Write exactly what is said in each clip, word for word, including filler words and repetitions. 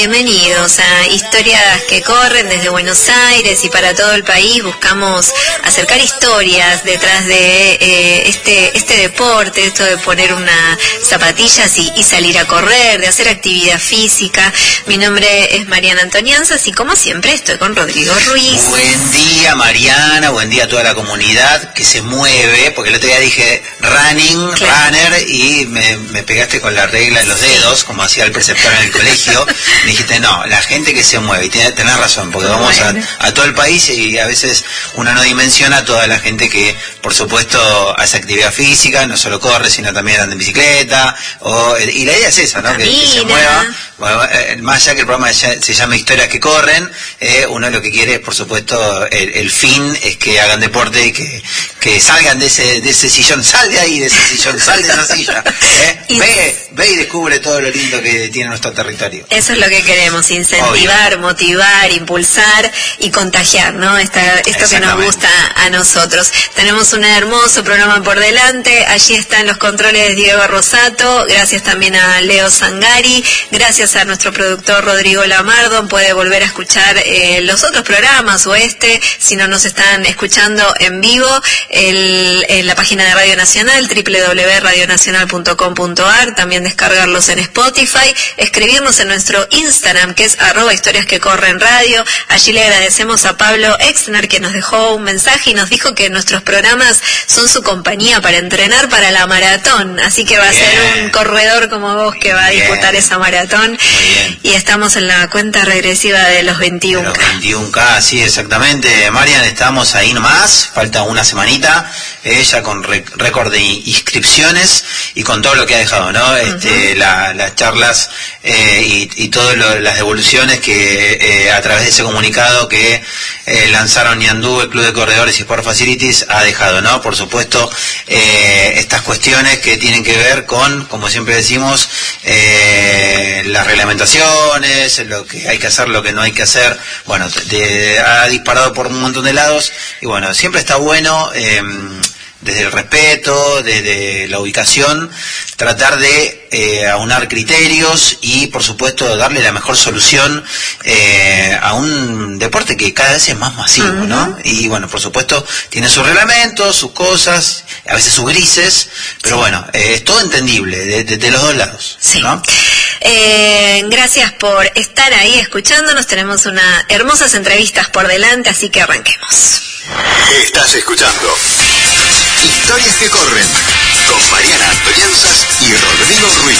Bienvenidos a Historias que Corren desde Buenos Aires y para todo el país. Buscamos acercar historias detrás de eh, este este deporte, esto de poner unas zapatillas y, y salir a correr, de hacer actividad física. Mi nombre es Mariana Antonianzas y como siempre estoy con Rodrigo Ruiz. Buen día, Mariana, buen día a toda la comunidad que se mueve, porque el otro día dije running, claro. runner, y me, me pegaste con la regla en los dedos, como hacía el preceptor en el colegio. Me dijiste, no, la gente que se mueve, y tenés, tenés razón, porque vamos bueno. a, a todo el país y a veces uno no dimensiona a toda la gente que, por supuesto, hace actividad física, no solo corre, sino también anda en bicicleta, o, y la idea es esa, ¿no? Que, que se mueva. Bueno, eh, más allá que el programa se, se llama Historias que Corren, eh, uno lo que quiere, por supuesto, el, el fin es que hagan deporte y que, que salgan de ese, de ese sillón, sal de ahí de ese sillón, sal de esa silla, ¿eh? y ve, ve y descubre todo lo lindo que tiene nuestro territorio. Eso es lo que queremos, incentivar, Obvio. motivar, impulsar y contagiar, ¿no? Esta, esto que nos gusta a nosotros. Tenemos un hermoso programa por delante, allí están los controles Diego Rosato, gracias también a Leo Zangari, gracias a nuestro productor Rodrigo Lamardo. Puede volver a escuchar eh, los otros programas o este, si no nos están escuchando en vivo, el, en la página de Radio Nacional, doble u doble u doble u punto radio nacional punto com punto a r, también descargarlos en Spotify, escribirnos en nuestro Instagram, que es arroba historias que corren radio. Allí le agradecemos a Pablo Exner, que nos dejó un mensaje y nos dijo que nuestros programas son su compañía para entrenar para la maratón, así que va a Bien. ser un corredor como vos que va a disputar Bien. esa maratón. Y estamos en la cuenta regresiva de los veintiuno K. De los veintiuno K, sí, exactamente. Marian, estamos ahí nomás, falta una semanita, ella eh, con récord de inscripciones y con todo lo que ha dejado, ¿no? Este, uh-huh. la, las charlas eh, y, y todas las devoluciones que eh, a través de ese comunicado que eh, lanzaron Ñandú, el Club de Corredores y Sport Facilities, ha dejado, ¿no? Por supuesto, eh, estas cuestiones que tienen que ver con, como siempre decimos, eh, las reglamentaciones, lo que hay que hacer, lo que no hay que hacer. Bueno, te, ha disparado por un montón de lados y bueno, siempre está bueno, eh, desde el respeto, desde la ubicación, tratar de eh, aunar criterios y, por supuesto, darle la mejor solución eh, a un deporte que cada vez es más masivo, uh-huh. ¿no? Y, bueno, por supuesto, tiene sus reglamentos, sus cosas, a veces sus grises, pero sí. bueno, eh, es todo entendible, de, de, de los dos lados, sí. ¿no? Eh, gracias por estar ahí escuchándonos, tenemos unas hermosas entrevistas por delante, así que arranquemos. Estás escuchando Historias que Corren con Mariana Antonianzas y Rodrigo Ruiz.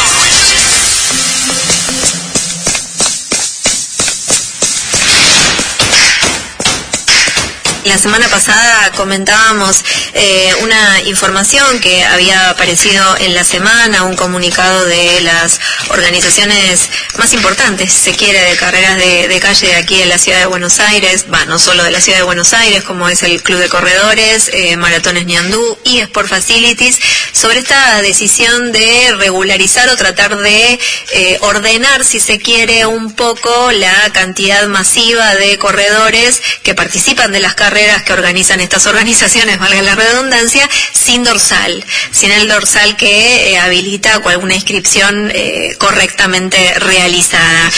La semana pasada comentábamos eh, una información que había aparecido en la semana, un comunicado de las organizaciones más importantes, si se quiere, de carreras de, de calle de aquí en la ciudad de Buenos Aires, va, no solo de la ciudad de Buenos Aires, como es el Club de Corredores, eh, Maratones Ñandú y Sport Facilities, sobre esta decisión de regularizar o tratar de eh, ordenar, si se quiere, un poco la cantidad masiva de corredores que participan de las carreras carreras que organizan estas organizaciones, valga la redundancia, sin dorsal, sin el dorsal que eh, habilita alguna inscripción eh, correctamente realizada.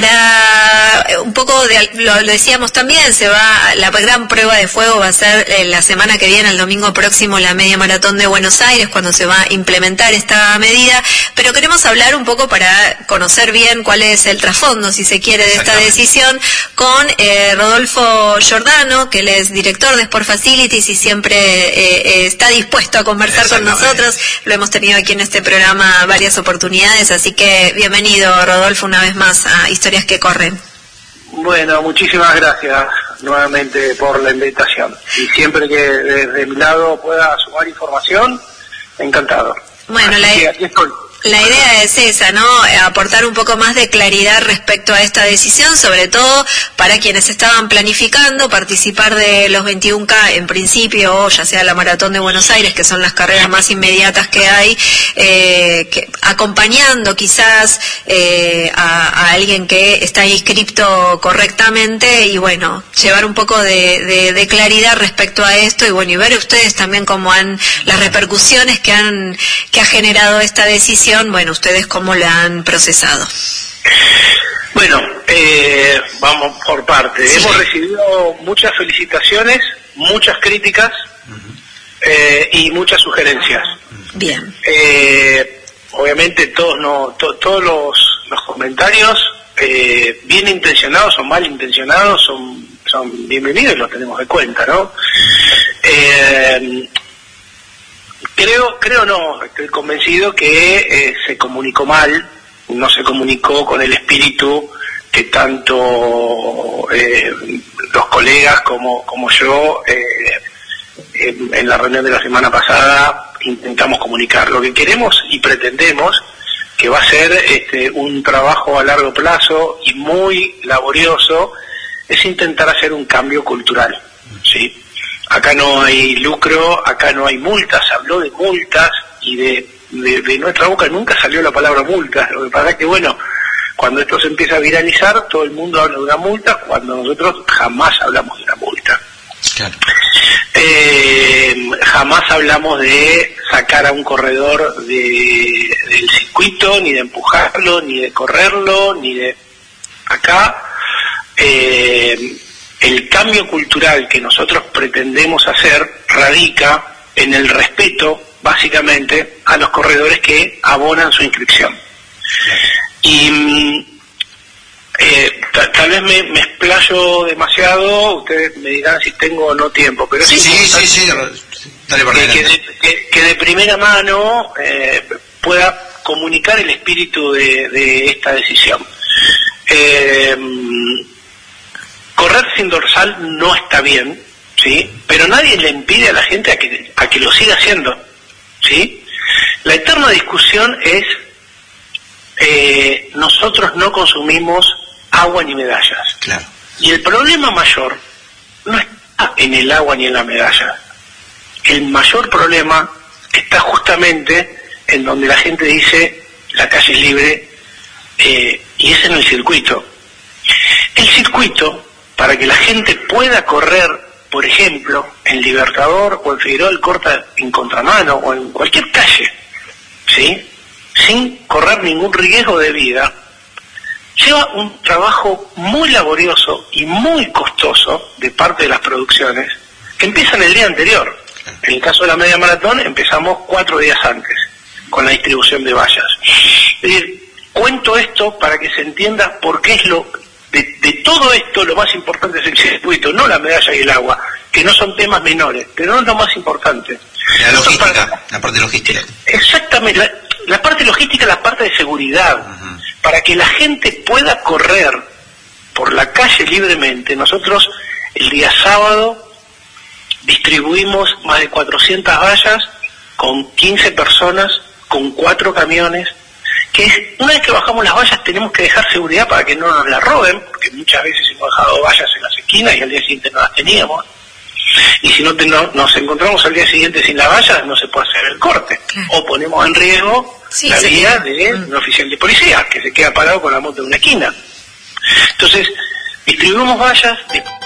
Para eh, un poco, de, lo, lo decíamos también, se va la gran prueba de fuego va a ser eh, la semana que viene, el domingo próximo, la media maratón de Buenos Aires, cuando se va a implementar esta medida, pero queremos hablar un poco para conocer bien cuál es el trasfondo, si se quiere, de esta decisión, con eh, Rodolfo Giordano, que él es director de Sport Facilities y siempre eh, eh, está dispuesto a conversar con nosotros. Lo hemos tenido aquí en este programa varias oportunidades, así que bienvenido, Rodolfo, una vez más a Historias que Corren. Bueno, muchísimas gracias nuevamente por la invitación. Y siempre que desde mi lado pueda sumar información, encantado. Bueno, la, aquí estoy. La idea es esa, ¿no? Aportar un poco más de claridad respecto a esta decisión, sobre todo para quienes estaban planificando participar de los veintiuno K en principio, o ya sea la Maratón de Buenos Aires, que son las carreras más inmediatas que hay, eh, que, acompañando quizás eh, a, a alguien que está inscripto correctamente y, bueno, llevar un poco de, de, de claridad respecto a esto y, bueno, y ver ustedes también cómo han, las repercusiones que han, que ha generado esta decisión. Bueno, ¿ustedes cómo la han procesado? Bueno, vamos por parte. Sí. Hemos recibido muchas felicitaciones, muchas críticas uh-huh. eh, y muchas sugerencias. Bien. Eh, obviamente todos no, to, todos los, los comentarios, eh, bien intencionados o mal intencionados, son, son bienvenidos y los tenemos de cuenta, ¿no? Eh, creo, creo no, estoy convencido que eh, se comunicó mal, no se comunicó con el espíritu que tanto eh, los colegas como, como yo eh, en, en la reunión de la semana pasada intentamos comunicar. Lo que queremos y pretendemos, que va a ser este, un trabajo a largo plazo y muy laborioso, es intentar hacer un cambio cultural, ¿sí? Acá no hay lucro, acá no hay multas, se habló de multas y de, de, de nuestra boca nunca salió la palabra multas. Lo que pasa es que, bueno, cuando esto se empieza a viralizar, todo el mundo habla de una multa, cuando nosotros jamás hablamos de una multa. Claro. Eh, jamás hablamos de sacar a un corredor de, del circuito, ni de empujarlo, ni de correrlo, ni de... Acá eh, el cambio cultural que nosotros pretendemos hacer radica en el respeto, básicamente, a los corredores que abonan su inscripción. Y eh, t- tal vez me, me explayo demasiado, ustedes me dirán si tengo o no tiempo, pero sí, sí, sí, sí, dale por que, que, de, que, que de primera mano eh, pueda comunicar el espíritu de, de esta decisión. Eh, correr sin dorsal no está bien, ¿sí? Pero nadie le impide a la gente a que, a que lo siga haciendo, ¿sí? La eterna discusión es Eh, nosotros no consumimos agua ni medallas. Claro. Y el problema mayor no está en el agua ni en la medalla. El mayor problema está justamente en donde la gente dice la calle es libre, eh, y es en el circuito. El circuito, para que la gente pueda correr, por ejemplo, en Libertador o en Figueroa del Corta en contramano o en cualquier calle, ¿sí?, sin correr ningún riesgo de vida, lleva un trabajo muy laborioso y muy costoso de parte de las producciones, que empiezan el día anterior. En el caso de la media maratón empezamos cuatro días antes, con la distribución de vallas. Es decir, cuento esto para que se entienda por qué es lo, de, de todo esto lo más importante es el circuito, no la medalla y el agua, que no son temas menores, pero no es lo más importante. La logística, para, la parte logística. Exactamente, la, la parte logística, la parte de seguridad, uh-huh. Para que la gente pueda correr por la calle libremente. Nosotros el día sábado distribuimos más de cuatrocientas vallas con quince personas, con cuatro camiones, que es, una vez que bajamos las vallas tenemos que dejar seguridad para que no nos la roben, porque muchas veces hemos dejado vallas en las esquinas y al día siguiente no las teníamos. Y si no, te, no nos encontramos al día siguiente sin la valla, no se puede hacer el corte. Claro. O ponemos en riesgo sí, la sí, vida sí. de un oficial de policía, que se queda parado con la moto en una esquina. Entonces, distribuimos vallas...